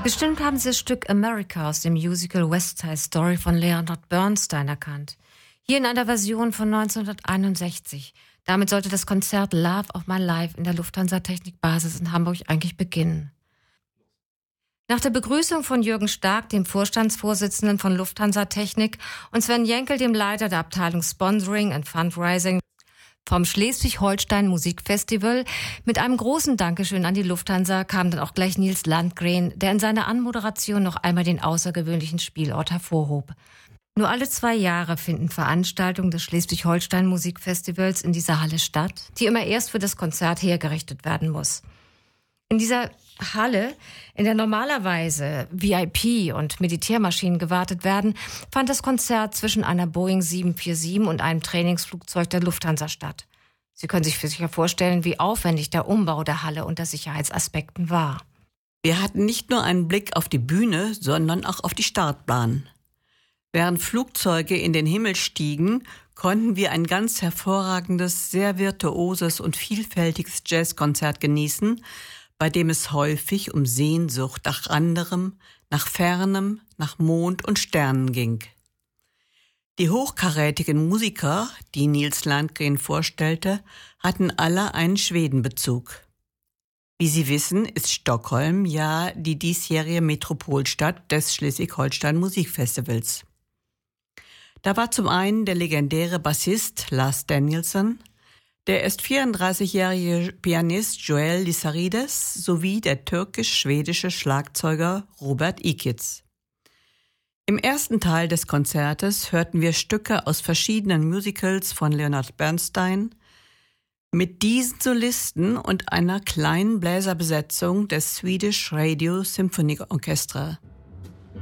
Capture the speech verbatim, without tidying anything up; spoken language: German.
Bestimmt haben Sie das Stück America aus dem Musical West Side Story von Leonard Bernstein erkannt. Hier in einer Version von neunzehnhunderteinundsechzig. Damit sollte das Konzert Love of My Life in der Lufthansa Technikbasis in Hamburg eigentlich beginnen. Nach der Begrüßung von Jürgen Stark, dem Vorstandsvorsitzenden von Lufthansa Technik, und Sven Jenkel, dem Leiter der Abteilung Sponsoring and Fundraising vom Schleswig-Holstein Musikfestival, mit einem großen Dankeschön an die Lufthansa, kam dann auch gleich Nils Landgren, der in seiner Anmoderation noch einmal den außergewöhnlichen Spielort hervorhob. Nur alle zwei Jahre finden Veranstaltungen des Schleswig-Holstein Musikfestivals in dieser Halle statt, die immer erst für das Konzert hergerichtet werden muss. In dieser Halle, in der normalerweise V I P und Militärmaschinen gewartet werden, fand das Konzert zwischen einer Boeing sieben vier sieben und einem Trainingsflugzeug der Lufthansa statt. Sie können sich sicher vorstellen, wie aufwendig der Umbau der Halle unter Sicherheitsaspekten war. Wir hatten nicht nur einen Blick auf die Bühne, sondern auch auf die Startbahn. Während Flugzeuge in den Himmel stiegen, konnten wir ein ganz hervorragendes, sehr virtuoses und vielfältiges Jazzkonzert genießen, bei dem es häufig um Sehnsucht nach anderem, nach Fernem, nach Mond und Sternen ging. Die hochkarätigen Musiker, die Nils Landgren vorstellte, hatten alle einen Schwedenbezug. Wie Sie wissen, ist Stockholm ja die diesjährige Metropolstadt des Schleswig-Holstein Musikfestivals. Da war zum einen der legendäre Bassist Lars Danielsson, der erst vierunddreißigjährige Pianist Joel Lissarides sowie der türkisch-schwedische Schlagzeuger Robert Ikic. Im ersten Teil des Konzertes hörten wir Stücke aus verschiedenen Musicals von Leonard Bernstein mit diesen Solisten und einer kleinen Bläserbesetzung des Swedish Radio Symphony Orchestra.